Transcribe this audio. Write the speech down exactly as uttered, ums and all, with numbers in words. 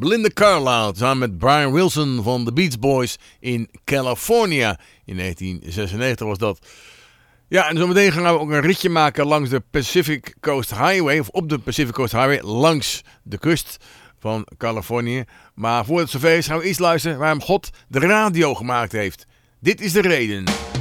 Belinda Carlisle samen met Brian Wilson van de Beach Boys in California. In negentien zesennegentig was dat. Ja, en zometeen gaan we ook een ritje maken langs de Pacific Coast Highway. Of op de Pacific Coast Highway langs de kust van Californië. Maar voordat het zover is gaan we eerst luisteren waarom God de radio gemaakt heeft. Dit is de reden.